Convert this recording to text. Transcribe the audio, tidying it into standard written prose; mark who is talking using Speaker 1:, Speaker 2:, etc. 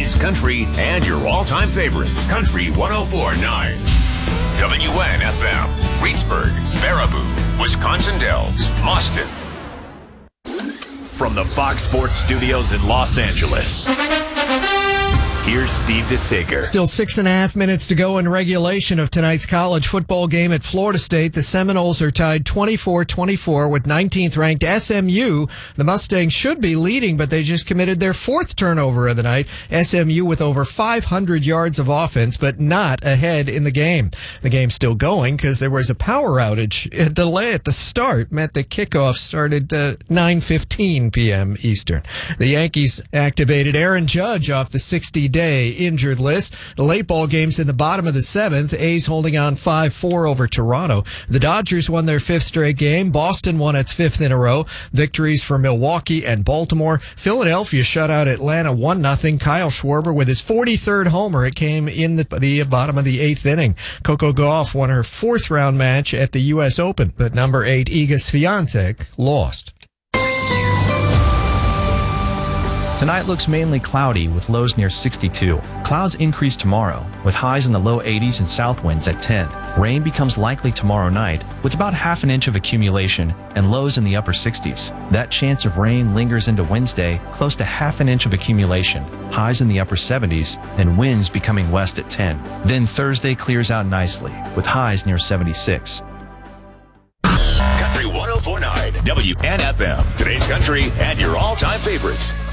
Speaker 1: today's country and your all-time favorites. Country 104.9. WNFM. Reedsburg, Baraboo, Wisconsin Dells, Austin. From the Fox Sports Studios in Los Angeles, here's Steve DeSager.
Speaker 2: Still 6.5 minutes to go in regulation of tonight's college football game at Florida State. The Seminoles are tied 24-24 with 19th-ranked SMU. The Mustangs should be leading, but they just committed their fourth turnover of the night. SMU with over 500 yards of offense, but not ahead in the game. The game's still going because there was a power outage. A delay at the start meant the kickoff started at 9:15 p.m. Eastern. The Yankees activated Aaron Judge off the 60-day injured list. The late ball games in the bottom of the seventh. A's holding on 5-4 over Toronto. The Dodgers won their fifth straight game. Boston won its fifth in a row. Victories for Milwaukee and Baltimore. Philadelphia shut out Atlanta 1-0. Kyle Schwarber with his 43rd homer. It came in the bottom of the eighth inning. Coco Gauff won her fourth round match at the U.S. Open, but number 8 Iga Swiatek lost.
Speaker 3: Tonight looks mainly cloudy with lows near 62. Clouds increase tomorrow with highs in the low 80s and south winds at 10. Rain becomes likely tomorrow night with about half an inch of accumulation and lows in the upper 60s. That chance of rain lingers into Wednesday, close to half an inch of accumulation, highs in the upper 70s, and winds becoming west at 10. Then Thursday clears out nicely with highs near 76.
Speaker 1: Country 104.9 WNFM. Today's country and your all-time favorites.